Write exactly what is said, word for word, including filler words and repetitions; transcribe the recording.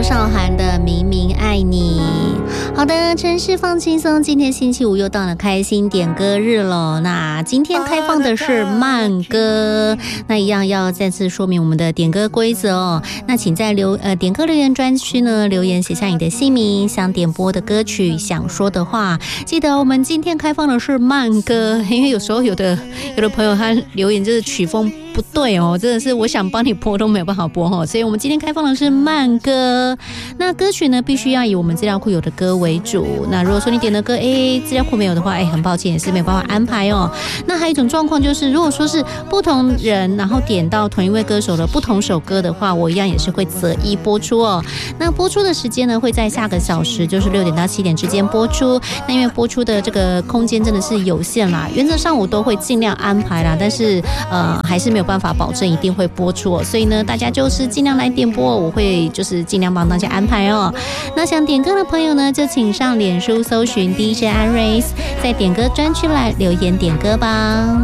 韶涵的《明明爱你》。好的，城市放轻松，今天星期五又到了开心点歌日了。那今天开放的是慢歌，那一样要再次说明我们的点歌规则哦。那请在留呃点歌留言专区呢留言写下你的姓名、想点播的歌曲、想说的话。记得我们今天开放的是慢歌，因为有时候有的有的朋友他留言就是曲风不对哦，真的是我想帮你播都没有办法播哦，所以我们今天开放的是慢歌。那歌曲呢必须要以我们资料库有的歌为主。那如果说你点的歌，哎，资料库没有的话，哎，很抱歉也是没有办法安排哦。那还有一种状况就是，如果说是不同人然后点到同一位歌手的不同首歌的话，我一样也是会择一播出哦。那播出的时间呢会在下个小时，就是六点到七点之间播出。那因为播出的这个空间真的是有限啦，原则上我都会尽量安排啦，但是呃还是没有办法保证一定会播出哦。所以呢，大家就是尽量来点播，我会就是尽量帮大家安排哦。那想点歌的朋友呢，就请上脸书搜寻 D J Iris， 在点歌专区来留言点歌吧。